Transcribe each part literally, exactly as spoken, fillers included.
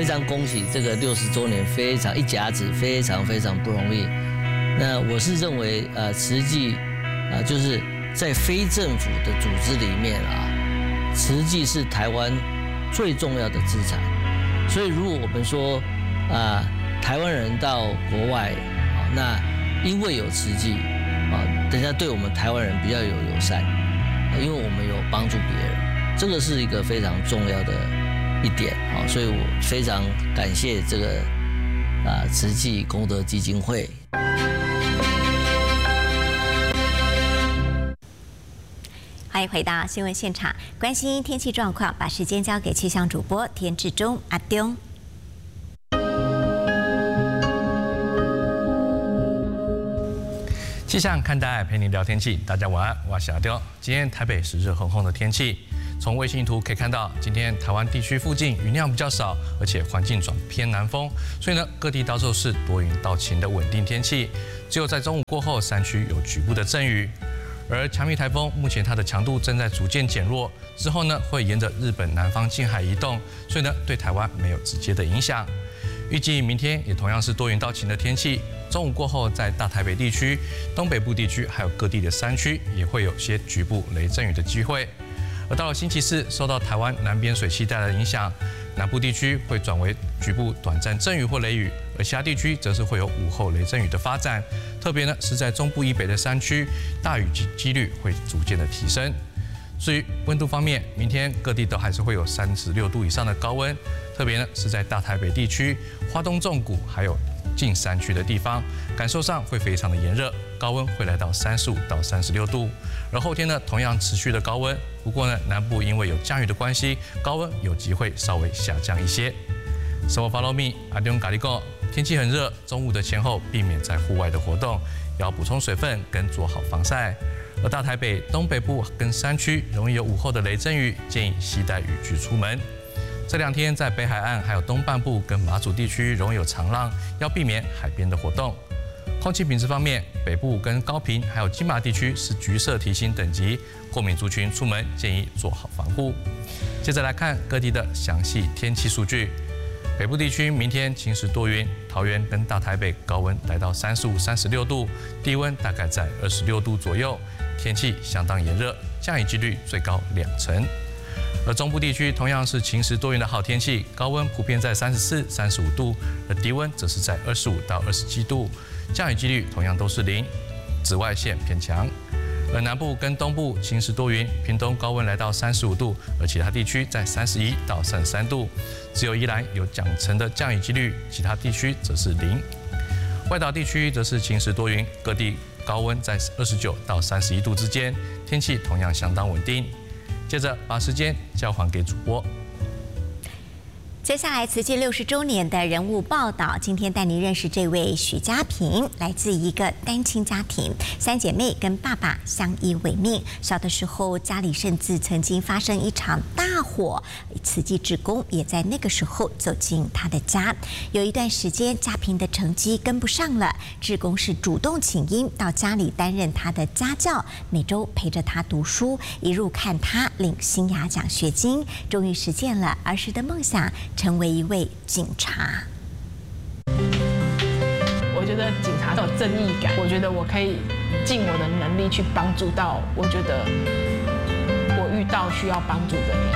常恭喜这个六十周年，非常一甲子，非常非常不容易。那我是认为，呃，慈济啊，就是在非政府的组织里面啊，慈济是台湾最重要的资产。所以，如果我们说啊，台湾人到国外啊，那因为有慈济啊，人家对我们台湾人比较有友善，因为我们有帮助别人，这个是一个非常重要的一点啊，所以我非常感谢这个啊慈济功德基金会。 欢迎回到新闻现场，关心天气状况，把时间交给气象主播田志忠阿东。 气象看待陪你聊天气，大家晚安，我是阿丢。今天台北是热烘烘的天气，从卫星图可以看到，今天台湾地区附近雨量比较少，而且环境转偏南风，所以呢，各地到时候是多云到晴的稳定天气。只有在中午过后，山区有局部的阵雨。而强力台风目前它的强度正在逐渐减弱，之后呢会沿着日本南方近海移动，所以呢对台湾没有直接的影响。预计明天也同样是多云到晴的天气，中午过后在大台北地区、东北部地区还有各地的山区也会有些局部雷阵雨的机会。而到了星期四，受到台湾南边水汽带来的影响，南部地区会转为局部短暂阵雨或雷雨，而其他地区则是会有午后雷阵雨的发展。特别呢是在中部以北的山区，大雨几几率会逐渐的提升。至于温度方面，明天各地都还是会有三十六度以上的高温，特别呢是在大台北地区、花东纵谷还有近山区的地方，感受上会非常的炎热，高温会来到三十五到三十六度。而后天呢，同样持续的高温，不过呢，南部因为有降雨的关系，高温有机会稍微下降一些。生活 follow me， 阿丢咖喱哥，天气很热，中午的前后避免在户外的活动，要补充水分跟做好防晒。而大台北东北部跟山区容易有午后的雷阵雨，建议携带雨具出门。这两天在北海岸还有东半部跟马祖地区容易有长浪，要避免海边的活动。空气品质方面，北部跟高屏还有金马地区是橘色提醒等级，过敏族群出门建议做好防护。接着来看各地的详细天气数据。北部地区明天晴时多云，桃园跟大台北高温来到三十五、三十六度，低温大概在二十六度左右，天气相当炎热，降雨几率最高两成。而中部地区同样是晴时多云的好天气，高温普遍在三十四、三十五度，而低温则是在二十五到二十七度，降雨几率同样都是零，紫外线偏强。而南部跟东部晴时多云，屏东高温来到三十五度，而其他地区在三十一到三十三度，只有宜兰有两成的降雨几率，其他地区则是零。外岛地区则是晴时多云，各地高温在二十九到三十一度之间，天气同样相当稳定。接着把时间交还给主播。 接下来，慈济六十周年的人物报道，今天带您认识这位许家平，来自一个单亲家庭，三姐妹跟爸爸相依为命。小的时候，家里甚至曾经发生一场大火，慈济志工也在那个时候走进他的家。有一段时间，家平的成绩跟不上了，志工是主动请缨到家里担任他的家教，每周陪着他读书，一路看他领新雅奖学金，终于实现了儿时的梦想。成为一位警察， 我觉得警察有正义感，我觉得我可以尽我的能力去帮助到我觉得我遇到需要帮助的人。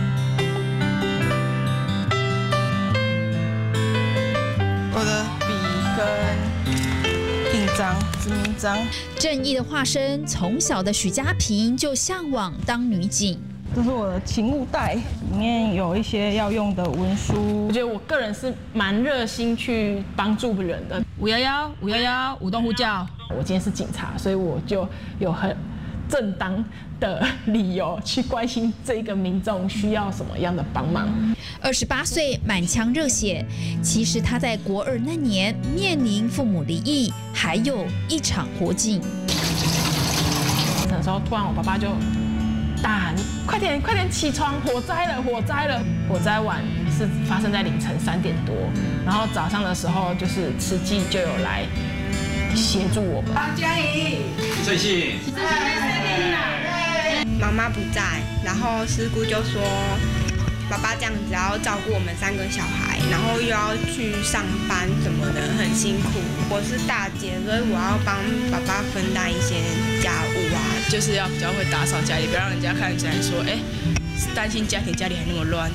我的笔跟印章、指名章。 正义的化身，从小的许家平就向往当女警。 这是我的勤务袋，里面有一些要用的文书。 我觉得我个人是蛮热心去帮助人的。五幺幺五幺幺舞动呼叫，我今天是警察，所以我就有很正当的理由去关心这个民众需要什么样的帮忙。 二十八岁，满腔热血。其实他在国二那年面临父母离异，还有一场火警。 那时候突然我爸爸就大喊：“快点，快点起床！火灾了，火灾了！”火灾晚是发生在凌晨三点多，然后早上的时候就是慈济就有来协助我们。 王佳怡， 最近， 妈妈不在，然后师姑就说爸爸这样子要照顾我们三个小孩，然后又要去上班什么的，很辛苦。我是大姐，所以我要帮爸爸分担一些家务啊， 就是要比较会打扫家里，不要让人家看起来说，哎，担心家庭家里还那么乱。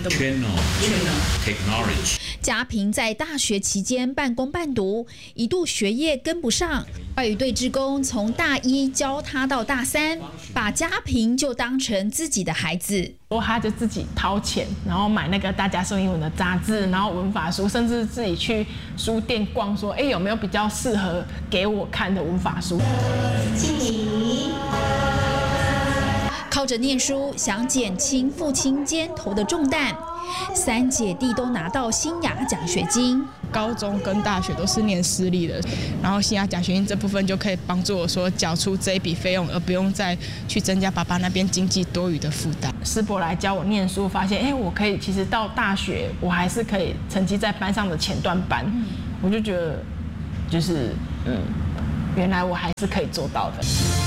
家平在大学期间半工半读，一度学业跟不上，外语队志工从大一教他到大三，把家平就当成自己的孩子。 他就自己掏钱，然后买那个大家说英文的杂志，然后文法书，甚至自己去书店逛，说，哎，有没有比较适合给我看的文法书？ 靠着念书，想减轻父亲肩头的重担。三姐弟都拿到新雅奖学金， 高中跟大学都是念私立的，然后新雅奖学金这部分就可以帮助我说缴出这一笔费用，而不用再去增加爸爸那边经济多余的负担。 师伯来教我念书，发现哎，我可以其实到大学我还是可以成绩在班上的前段班，嗯、我就觉得就是嗯，原来我还是可以做到的。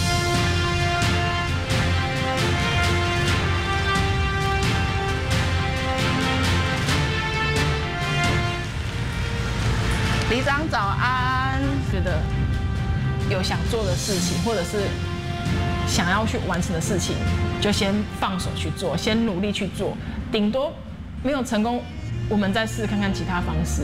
里长早安，觉得有想做的事情，或者是想要去完成的事情，就先放手去做，先努力去做。顶多没有成功，我们再试看看其他方式。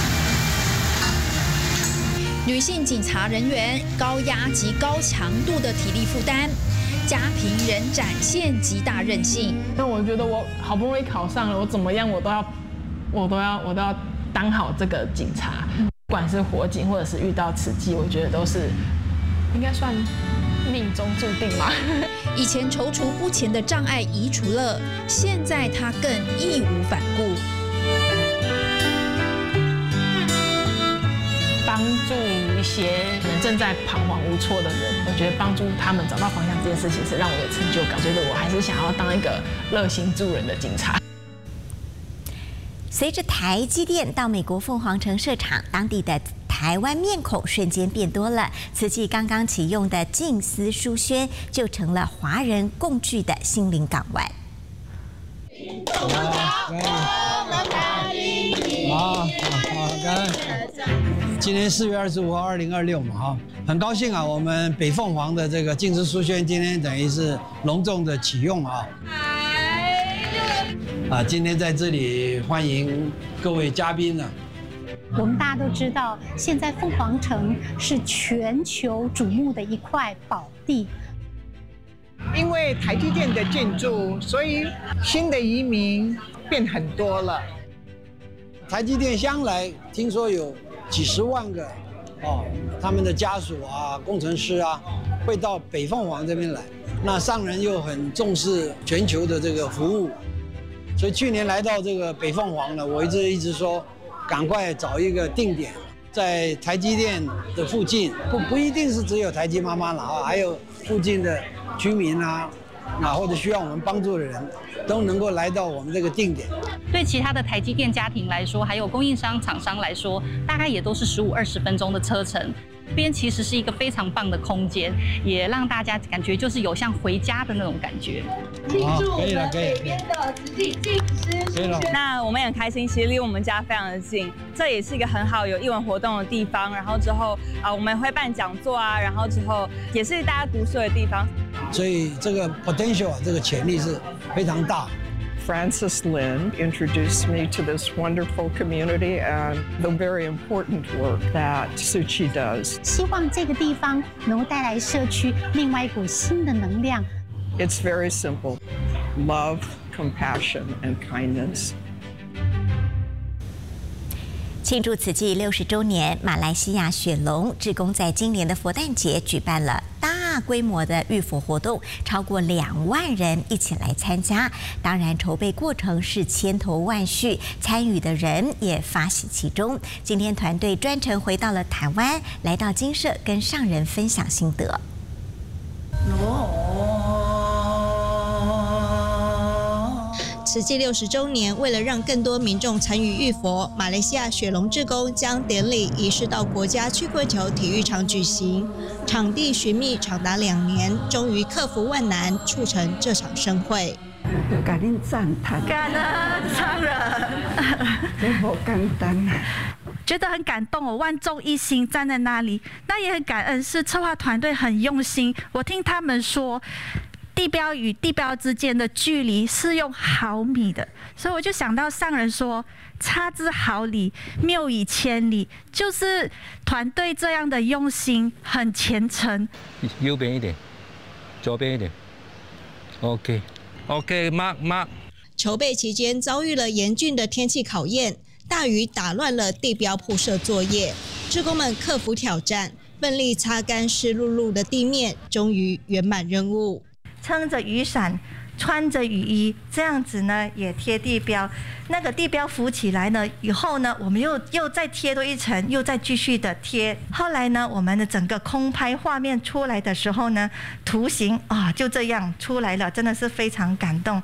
女性警察人员高压及高强度的体力负担，家平仍展现极大韧性。 但我觉得我好不容易考上了，我怎么样我都要，我都要，我都要当好这个警察。不管是火警或者是遇到慈济，我觉得都是应该算命中注定嘛。 以前踌躇不前的障碍移除了，现在他更义无反顾， 帮助一些可能正在彷徨无措的人。我觉得帮助他们找到方向这件事情是让我有成就感，觉得我还是想要当一个热心助人的警察。 随着台积电到美国凤凰城设厂，当地的台湾面孔瞬间变多了。慈济刚刚启用的静思书轩就成了华人共聚的心灵港湾。 好，好，感恩。今年四月二十五号，二零二六嘛，哈，很高兴啊，我们北凤凰的这个静思书轩今天等于是隆重的启用啊。啊，今天在这里欢迎各位嘉宾呢。 我们大家都知道，现在凤凰城是全球瞩目的一块宝地。 因为台积电的进驻，所以新的移民变很多了。 台积电将来听说有几十万个哦，他们的家属啊、工程师啊，会到北凤凰这边来。那上人又很重视全球的这个服务。所以去年来到这个北凤凰呢，我一直一直说，赶快找一个定点，在台积电的附近，不不一定是只有台积妈妈了啊，还有附近的居民啊，啊或者需要我们帮助的人，都能够来到我们这个定点。 对其他的台积电家庭来说，还有供应商厂商来说，大概也都是十五二十分钟的车程。这边其实是一个非常棒的空间，也让大家感觉就是有像回家的那种感觉。 庆祝我们北边的慈济静思书轩。那我们也很开心，其实离我们家非常的近，这也是一个很好有艺文活动的地方。然后之后啊，我们会办讲座啊，然后之后也是大家读书的地方。 所以这个 potential 啊，这个潜力是非常大。 Francis Lin introduced me to this wonderful community and the very important work that Tzu Chi does. 希望这个地方能够带来社区另外一股新的能量。 It's very simple: love, compassion, and kindness. 庆祝慈济六十周年，马来西亚雪龙志工在今年的佛诞节举办了大规模的浴佛活动，超过两万人一起来参加。当然，筹备过程是千头万绪，参与的人也发喜其中。今天团队专程回到了台湾，来到精舍跟上人分享心得。 慈济六十周年，为了让更多民众参与浴佛，马来西亚雪龙志工将典礼移师到国家曲棍球体育场举行。场地寻觅长达两年，终于克服万难，促成这场盛会。 甲恁赞叹， 感恩上人， 这不简单啊。 觉得很感动哦，万众一心站在那里，那也很感恩，是策划团队很用心。我听他们说，地标与地标之间的距离是用毫米的，所以我就想到上人说“差之毫厘，谬以千里”，就是团队这样的用心，很虔诚。 右边一点，左边一点 ，OK，OK， mark mark。 筹备期间遭遇了严峻的天气考验。大雨打乱了地标铺设作业，志工们克服挑战，奋力擦干湿漉漉的地面，终于圆满任务。 撑着雨伞，穿着雨衣，这样子呢也贴地标。那个地标浮起来呢以后呢，我们又又再贴多一层，又再继续的贴。后来呢，我们的整个空拍画面出来的时候呢，图形啊就这样出来了，真的是非常感动。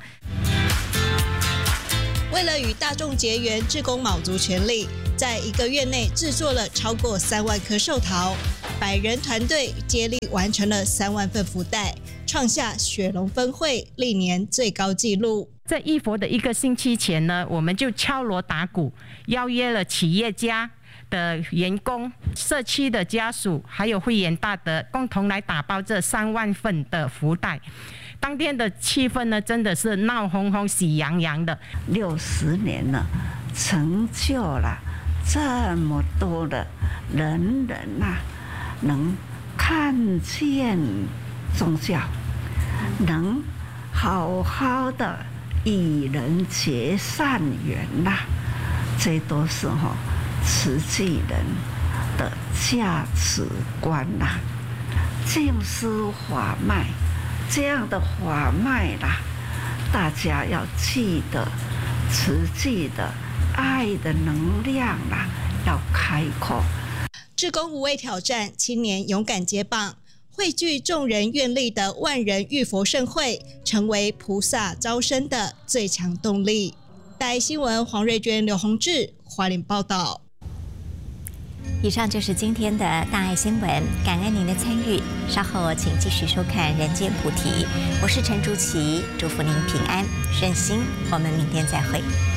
为了与大众结缘，志工卯足全力，在一个月内制作了超过三万颗寿桃，百人团队接力完成了三万份福袋，创下雪龙分会历年最高纪录。 在义佛的一个星期前呢，我们就敲锣打鼓，邀约了企业家的员工、社区的家属，还有慧眼大德，共同来打包这三万份的福袋。当天的气氛呢，真的是闹哄哄、喜洋洋的。 六十年了，成就了这么多的人人啊，能看见宗教，能好好的与人结善缘呐、啊，这都是哈、哦、慈济人的价值观呐、啊，净思法脉。这样的法脉啦，大家要记得慈济的爱的能量啦，要开阔。 志工无畏挑战，青年勇敢接棒，汇聚众人愿力的万人浴佛盛会，成为菩萨招生的最强动力。台新闻黄瑞娟、刘宏志花莲报道。 以上就是今天的大爱新闻，感恩您的参与。稍后请继续收看《人间菩提》，我是陈竹琪，祝福您平安顺心。我们明天再会。